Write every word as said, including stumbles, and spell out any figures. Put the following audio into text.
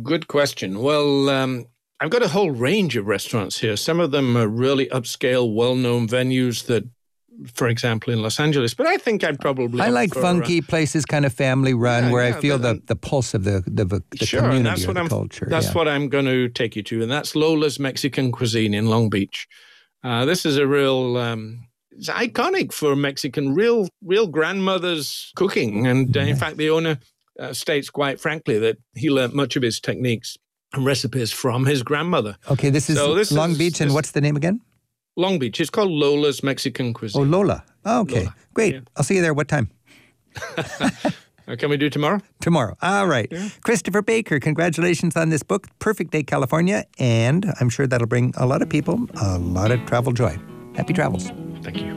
good question. Well, um, I've got a whole range of restaurants here. Some of them are really upscale, well-known venues that, for example, in Los Angeles. But I think I'd probably I like for, funky uh, places, kind of family-run, yeah, where yeah, I feel the, the, the pulse of the, the, the sure, community and that's or what the I'm, culture. That's yeah. what I'm going to take you to, and that's Lola's Mexican Cuisine in Long Beach. Uh, this is a real... Um, it's iconic for Mexican, real real grandmother's cooking. And uh, in fact, the owner uh, states quite frankly that he learnt much of his techniques and recipes from his grandmother. Okay, this is so this Long is, Beach, and this, what's the name again? Long Beach. It's called Lola's Mexican Cuisine. Oh, Lola. Oh, okay, Lola. great. Yeah. I'll see you there. What time? uh, can we do tomorrow? Tomorrow. All right. Yeah. Christopher Baker, congratulations on this book, Perfect Day California, and I'm sure that'll bring a lot of people a lot of travel joy. Happy travels. Thank you.